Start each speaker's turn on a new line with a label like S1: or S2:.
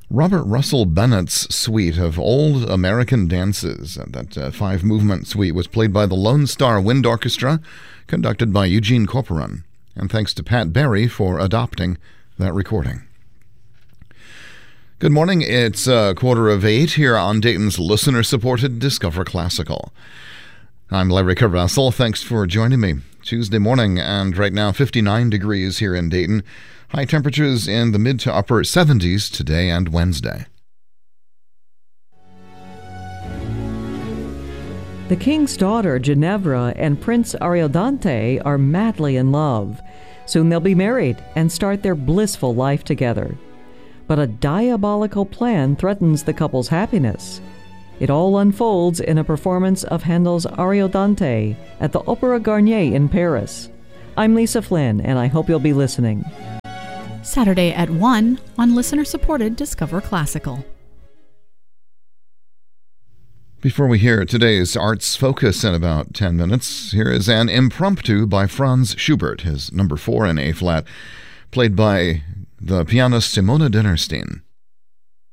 S1: Robert Russell Bennett's suite of old American dances, that five-movement suite, was played by the Lone Star Wind Orchestra, conducted by Eugene Corporon. And thanks to Pat Berry for adopting that recording. Good morning. It's 7:15 here on Dayton's listener-supported Discover Classical. I'm Larry Carvasel. Thanks for joining me. Tuesday morning, and right now 59 degrees here in Dayton. High temperatures in the mid to upper 70s today and Wednesday.
S2: The king's daughter, Ginevra, and Prince Ariodante are madly in love. Soon they'll be married and start their blissful life together. But a diabolical plan threatens the couple's happiness. It all unfolds in a performance of Handel's Ariodante at the Opéra Garnier in Paris. I'm Lisa Flynn, and I hope you'll be listening.
S3: Saturday at 1 on listener-supported Discover Classical.
S1: Before we hear today's Arts Focus in about 10 minutes, here is an impromptu by Franz Schubert, his number 4 in A-flat, played by the pianist Simona Dinnerstein.